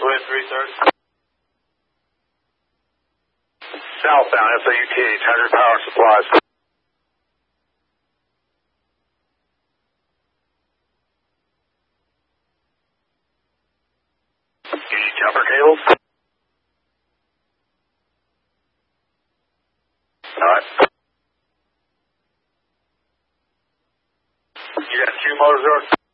Wind 330. Southbound SAUTH, 100 power supplies. Any jumper cables? Alright. You got 2 motors there?